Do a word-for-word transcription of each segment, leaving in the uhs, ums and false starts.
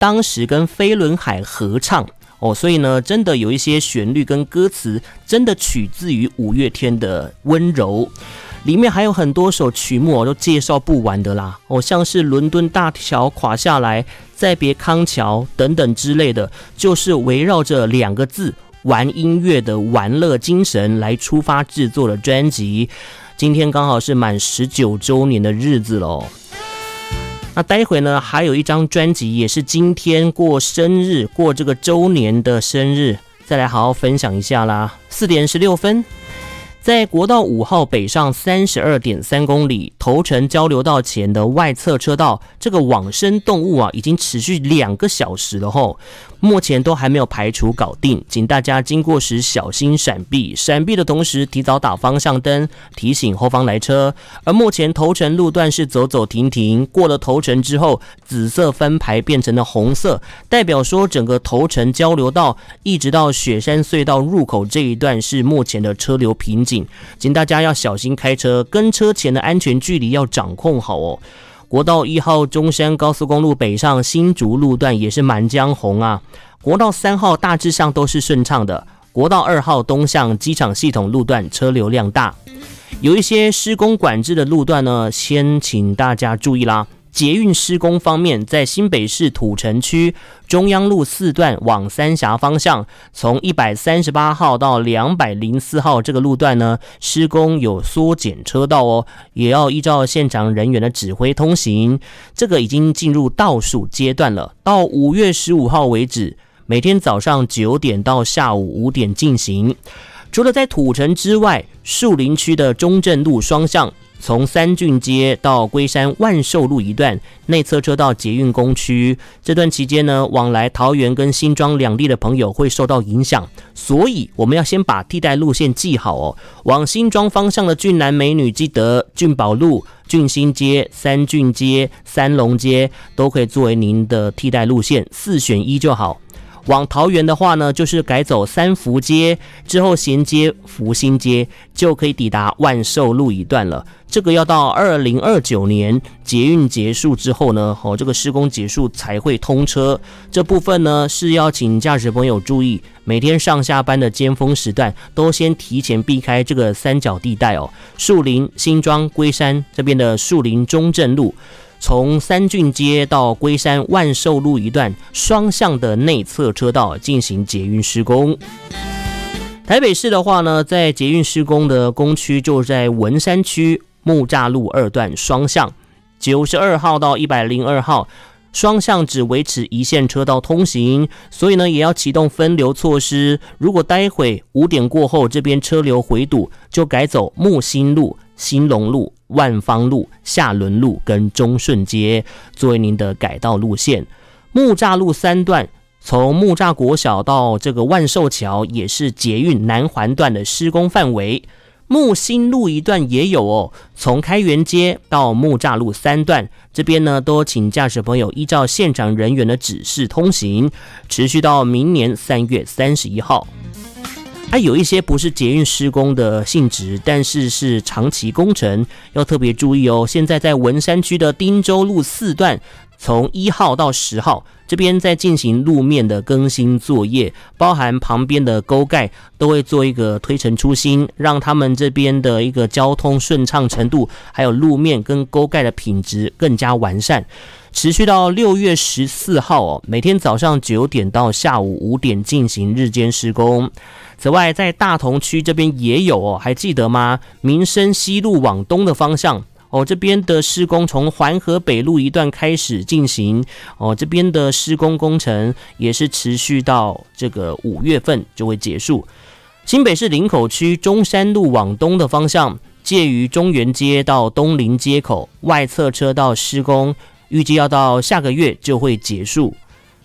当时跟飞轮海合唱哦，所以呢，真的有一些旋律跟歌词真的取自于五月天的温柔。里面还有很多首曲目、哦、都介绍不完的啦哦，像是伦敦大桥垮下来、再别康桥等等之类的，就是围绕着两个字玩音乐的玩乐精神来出发制作的专辑。今天刚好是满十九周年的日子咯。那待会呢，还有一张专辑也是今天过生日，过这个周年的生日，再来好好分享一下啦。四点十六分。在国道五号北上 三十二点三公里头城交流道前的外侧车道，这个往生动物啊，已经持续两个小时了吼，目前都还没有排除搞定，请大家经过时小心闪避，闪避的同时提早打方向灯，提醒后方来车。而目前头城路段是走走停停，过了头城之后，紫色分牌变成了红色，代表说整个头城交流道一直到雪山隧道入口这一段是目前的车流瓶颈，请大家要小心开车，跟车前的安全距离要掌控好哦。国道一号中山高速公路北上新竹路段也是满江红啊，国道三号大致上都是顺畅的，国道二号东向机场系统路段车流量大，有一些施工管制的路段呢，先请大家注意啦。捷运施工方面，在新北市土城区中央路四段往三峡方向，从一百三十八号到两百零四号这个路段呢，施工有缩减车道哦，也要依照现场人员的指挥通行。这个已经进入倒数阶段了，到五月十五号为止，每天早上九点到下午五点进行。除了在土城之外，树林区的中正路双向，从三郡街到龟山万寿路一段内侧车道捷运工区，这段期间呢，往来桃园跟新庄两地的朋友会受到影响，所以我们要先把替代路线记好哦。往新庄方向的俊男美女，记得俊宝路、俊新街、三郡街、三龙街都可以作为您的替代路线，四选一就好。往桃园的话呢，就是改走三福街之后衔接福兴街，就可以抵达万寿路一段了。这个要到二零二九年捷运结束之后呢，哦，这个施工结束才会通车。这部分呢是要请驾驶朋友注意，每天上下班的尖峰时段都先提前避开这个三角地带哦。树林、新庄、龟山这边的树林中正路，从三郡街到龟山万寿路一段双向的内侧车道进行捷运施工。台北市的话呢，在捷运施工的工区就在文山区木栅路二段双向，九十二号到一百零二号双向只维持一线车道通行，所以呢也要启动分流措施。如果待会五点过后这边车流回堵，就改走木新路、兴隆路、万芳路、下仑路跟中顺街作为您的改道路线。木栅路三段从木栅国小到这个万寿桥也是捷运南环段的施工范围。木新路一段也有哦，从开元街到木栅路三段，这边呢都请驾驶朋友依照现场人员的指示通行，持续到明年三月三十一号。还、啊、有一些不是捷运施工的性质，但是是长期工程，要特别注意哦。现在在文山区的汀州路四段，从一号到十号这边在进行路面的更新作业，包含旁边的沟盖都会做一个推陈出新，让他们这边的一个交通顺畅程度，还有路面跟沟盖的品质更加完善。持续到六月十四号哦，每天早上九点到下午五点进行日间施工。此外，在大同区这边也有哦，还记得吗？民生西路往东的方向哦，这边的施工从环河北路一段开始进行哦，这边的施工工程也是持续到这个五月份就会结束。新北市林口区中山路往东的方向，介于中原街到东林街口外侧车道施工，预计要到下个月就会结束。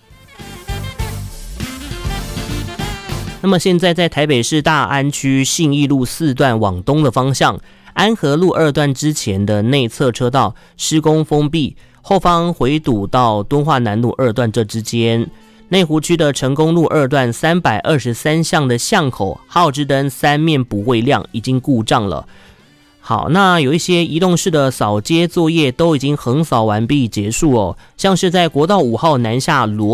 那么现在在台北市大安区信义路四段往东的方向，安和路二段之前的内侧车道施工封闭，后方回堵到敦化南路二段这之间。内湖区的成功路二段三百二十三巷的巷口号志灯三面不会亮，已经故障了。好，那有一些移动式的扫街作业都已经横扫完毕结束哦，像是在国道五号南下罗